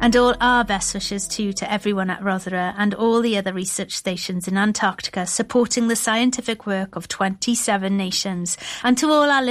And all our best wishes too to everyone at Rothera and all the other research stations in Antarctica supporting the scientific work of 27 nations. And to all our